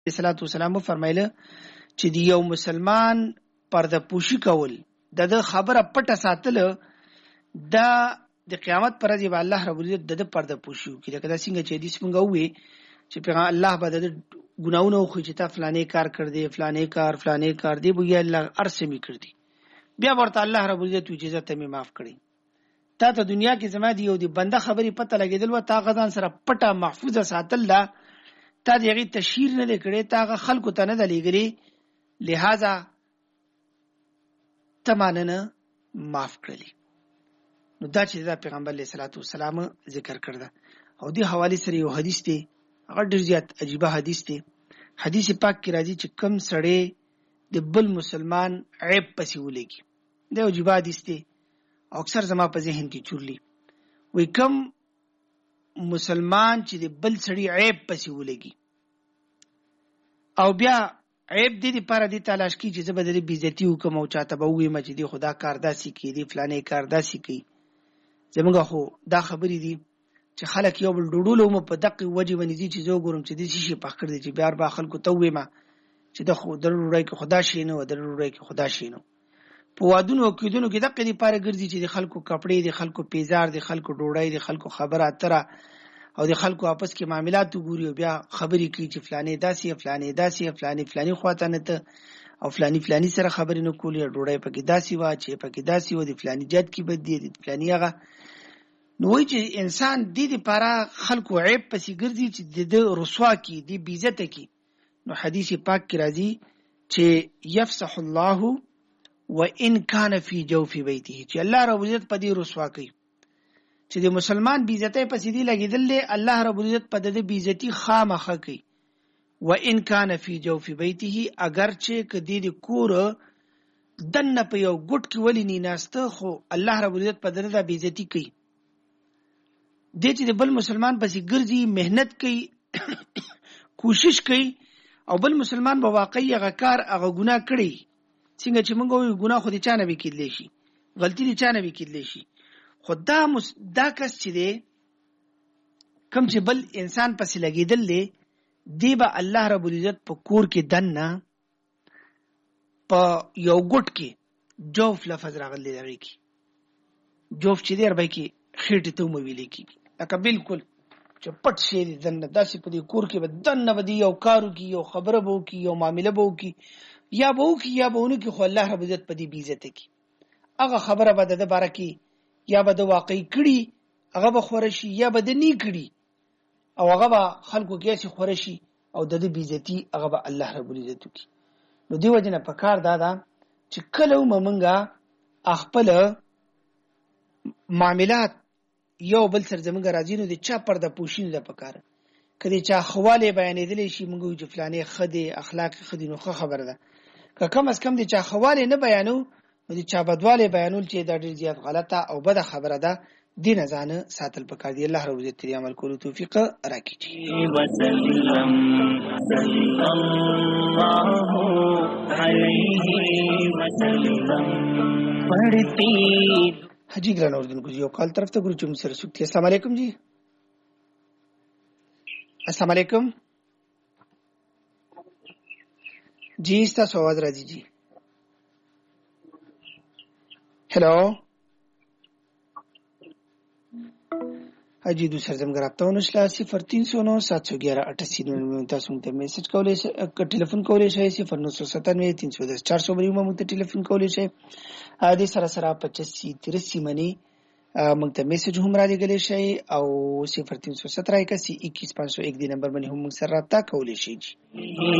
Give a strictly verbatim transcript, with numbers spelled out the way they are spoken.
صلوات والسلام فرمایله چې دی یو مسلمان پرده پوشي کول د خبره پټه ساتل دا د قیامت پر ورځ به الله رب العزت د پرده پوشي کوي. دا څنګه چې حدیث مونږ وې چې پیغام الله به د ګناونو خو چې تا فلانه کار کړ دې فلانه کار فلانه کار دې به الله ارسمي کړ دې بیا ورته الله رب العزت اجازه ته می معاف کړي. تا ته دنیا کې زما دی یو دی بنده خبرې پته لګیدل و تا غزان سره پټه محفوظه ساتل لا تا دغه تشهیر نه کړي تا غ خلکو ته نه دلېګري لہذا تماننه معاف کړلی. نو دا چې دا پیغمبر علیه الصلاۃ والسلام ذکر کړل او دی حواله سره یو حدیث دی هغه ډیر زیات عجیبه حدیث دی. حدیث پاک کې راځي چې کم سړی د بل مسلمان عیب پسې ولګي دا عجیبه حدیث دی او اکثر زما په ذهن کې چورلی وای کم مسلمان چې د بل سړی عیب پسې ولګي او بیا عیب دې لپاره دې تلاش کی چې زبر دې بیزتی وکم او چاته به وې مچ دې خدا کار داسي کی دې فلانه کار داسي کی زمونږ خو دا خبرې دي چې خلک یو بل ډوډولو مو په دقه وجه ونیږي چې زه ګورم چې دې شي په کړ دې چې بیا با خلکو ته وې ما چې د خو ضروري کې خدا شي نه و ضروري کې خدا شي نه په وادونو کې دونو کې دقه دې پاره ګرځي چې د خلکو کپڑے د خلکو پیزار د خلکو ډوډۍ د خلکو خبره اتره او د خلکو आपस کې معاملات وګوري او بیا خبرې کوي چې فلانه داسي فلانه داسي فلانه فلانه خواته نه ته او فلانه فلانه سره خبرې نه کولې ډوډۍ پکې داسي وا چې پکې داسي و د فلانه جد کې بد دي د فلانه هغه نو وایي چې انسان د دې لپاره خلکو عیب پسې ګرځي چې د رسوا کی د بیزت کی. نو حدیث پاک کې راځي چې یفسح الله وان کان فی جوف بیته چې الله رب العزت په دې رسوا کوي چې د مسلمان بیزتۍ پسې دی لګیدل الله رب العزت په دې بیزتی خامخه کوي. وان کان فی جوف بیته اگر چې کدی د کور دنه په یو ګټ کې ولی نه ناشته خو الله رب العزت په دې د بیزتی کوي. د چې د بل مسلمان پسې ګرځي مهنت کوي کوشش کوي او بل مسلمان به واقعي هغه کار هغه ګناه کړی څنګه چې موږ وایو ګناه خو دې چا نه وکړلی شي غلطي دې چا نه وکړلی شي خدا مس... دا کس چې دی کم چې بل انسان پسې لګېدل دی دی به الله رب العزت په کور کې دننه په یو ګوټ کې جوف لفظ راغلی دی کې جوف چې دی عربی کې خېټې ته ویلې کېږي لکه بالکل چې پټ شي دی دننه داسې په دې کور کې به دننه به دی یو کار وکړي یو خبره به وکړي یو معامله به وکړي یا به وکړي یا به ونه کړي خو الله رب العزت په دې بېعزته کړي هغه خبره به د ده باره کې یا به د واقعي کړي هغه به خوره شي یا به د نی کړي او هغه به خلکو کې هسې خوره شي او د ده بېعزتي هغه به الله رب العزت وکړي. نو دې وجې نه پکار دا ده چې کله ومه مونږه خپله معاملات یو بل سره زمونږ راځي نو د چا پرده پوشي نه ده پکار که د چا ښهوالی بیانېدلی شي مونږ وایو چې فلانې ښه دی اخلاق ښه دي نو ښه خبره ده که کم از کم د چا ښهوالی نه بیانو نو د چا بدوالی بیانول چې دا ډېر زیات غلطه او بده خبره ده دې نه ځانه ساتل پکار دي. الله رب العزت دې عمل کولو توفیق راکړي. حاجی ګران اوردونکو یو کال طرف ته ګورو چې موږ سره څوک دي. السلام علیکم جی. السلام علیکم جی ستاسو आवाज راځي جی. हेलो हाजी दूसरा जम कराता हूँ नशला सिफर तीन सौ नौ सात सौ ग्यारह अट्ठासी नौ तासुम ते मैसेज कॉलेज का टेलीफोन कॉलेज है सिफर नौ सौ सत्तानवे तीन सौ दस चार सौ बरी मुक्त टेलीफोन कॉलेज है आदि सरा सरा पचासी तिरसी मनी मुक्त मैसेज हम राजी गले है और सिफर तीन सौ सत्रह इक्यासी इक्कीस पाँच सौ एक दी नंबर मनी हम सर राब्ता कॉलेज है जी.